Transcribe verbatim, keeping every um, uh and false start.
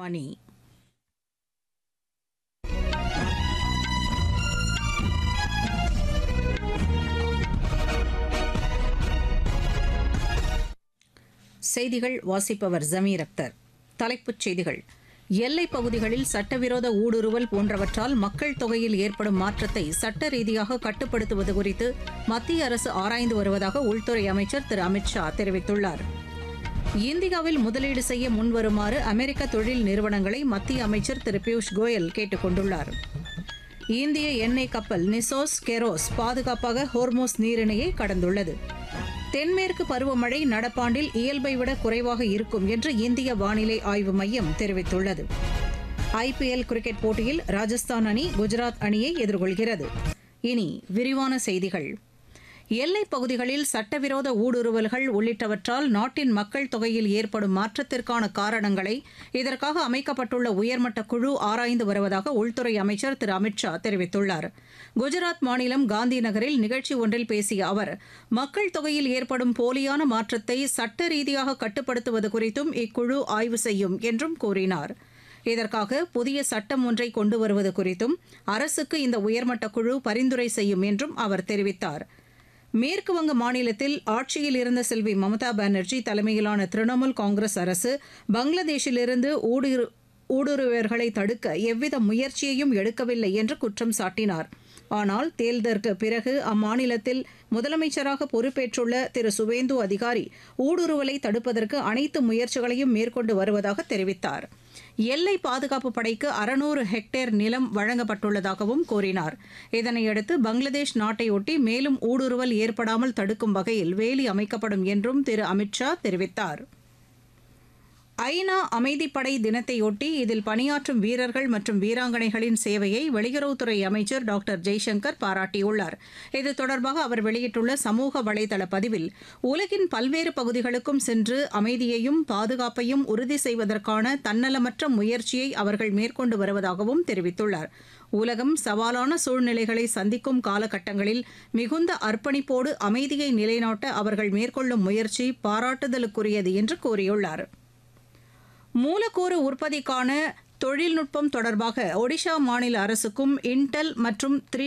ஆகாஷவாணி. செய்திகள் வாசிப்பவர் ஜமீர் அக்தர். தலைப்புச் செய்திகள்: எல்லைப் பகுதிகளில் சட்டவிரோத ஊடுருவல் போன்றவற்றால் மக்கள் தொகையில் ஏற்படும் மாற்றத்தை சட்ட ரீதியாக கட்டுப்படுத்துவது குறித்து மத்திய அரசு ஆராய்ந்து வருவதாக உள்துறை அமைச்சர் திரு அமித் ஷா தெரிவித்துள்ளார். இந்தியாவில் முதலீடு செய்ய முன்வருமாறு அமெரிக்க தொழில் நிறுவனங்களை மத்திய அமைச்சர் திரு பியூஷ் கோயல் கேட்டுக் கொண்டுள்ளார். இந்திய எண்ணெய் கப்பல் நிசோஸ் கெரோஸ் பாதுகாப்பாக ஹோர்மோஸ் நீரிணையை கடந்துள்ளது. தென்மேற்கு பருவமழை நடப்பாண்டில் இயல்பை விட குறைவாக இருக்கும் என்று இந்திய வானிலை ஆய்வு மையம் தெரிவித்துள்ளது. ஐபிஎல் கிரிக்கெட் போட்டியில் ராஜஸ்தான் அணி குஜராத் அணியை எதிர்கொள்கிறது. இனி விரிவான செய்திகள். எல்லைப் பகுதிகளில் சட்டவிரோத ஊடுருவல்கள் உள்ளிட்டவற்றால் நாட்டின் மக்கள் தொகையில் ஏற்படும் மாற்றத்திற்கான காரணங்களை இதற்காக அமைக்கப்பட்டுள்ள உயர்மட்ட குழு ஆராய்ந்து வருவதாக உள்துறை அமைச்சர் திரு அமித் ஷா தெரிவித்துள்ளார். குஜராத் மாநிலம் காந்தி நகரில் நிகழ்ச்சி ஒன்றில் பேசிய அவர், மக்கள் தொகையில் ஏற்படும் போலியான மாற்றத்தை சட்ட ரீதியாக கட்டுப்படுத்துவது குறித்தும் இக்குழு ஆய்வு செய்யும் என்றும் கூறினார். இதற்காக புதிய சட்டம் ஒன்றை கொண்டு வருவது குறித்தும் அரசுக்கு இந்த உயர்மட்ட குழு பரிந்துரை செய்யும் என்றும் அவர் தெரிவித்தார். மேற்குவங்க மாநிலத்தில் ஆட்சியில் இருந்த செல்வி மம்தா பானர்ஜி தலைமையிலான திரிணாமுல் காங்கிரஸ் அரசு பங்களாதேஷிலிருந்து ஊடுரு ஊடுருவர்களை தடுக்க எவ்வித முயற்சியையும் எடுக்கவில்லை என்று குற்றம் சாட்டினார். ஆனால் தேர்தலுக்கு பிறகு அம்மாநிலத்தில் முதலமைச்சராக பொறுப்பேற்றுள்ள திரு சுவேந்து அதிகாரி ஊடுருவலை தடுப்பதற்கு அனைத்து முயற்சிகளையும் மேற்கொண்டு வருவதாக தெரிவித்தார். எல்லை பாதுகாப்பு படைக்கு அறுநூறு ஹெக்டேர் நிலம் வழங்கப்பட்டுள்ளதாகவும் கூறினார். இதனையடுத்து பங்களாதேஷ் நாட்டையொட்டி மேலும் ஊடுருவல் ஏற்படாமல் தடுக்கும் வகையில் வேலி அமைக்கப்படும் என்றும் திரு அமித் ஷா தெரிவித்தார். ஐநா அமைதிப்படை தினத்தையொட்டி இதில் பணியாற்றும் வீரர்கள் மற்றும் வீராங்கனைகளின் சேவையை வெளியுறவுத்துறை அமைச்சர் டாக்டர் ஜெய்சங்கர் பாராட்டியுள்ளார். இது தொடர்பாக அவர் வெளியிட்டுள்ள சமூக வலைதள பதிவில், உலகின் பல்வேறு பகுதிகளுக்கும் சென்று அமைதியையும் பாதுகாப்பையும் உறுதி செய்வதற்கான தன்னலமற்ற முயற்சியை அவர்கள் மேற்கொண்டு வருவதாகவும் தெரிவித்துள்ளார். உலகம் சவாலான சூழ்நிலைகளை சந்திக்கும் காலகட்டங்களில் மிகுந்த அர்ப்பணிப்போடு அமைதியை நிலைநாட்ட அவர்கள் மேற்கொள்ளும் முயற்சி பாராட்டுதலுக்குரியது என்று கூறியுள்ளார். மூலக்கூறு உற்பத்திக்கான தொழில்நுட்பம் தொடர்பாக ஒடிஷா மாநில அரசுக்கும் இன்டெல் மற்றும் த்ரீ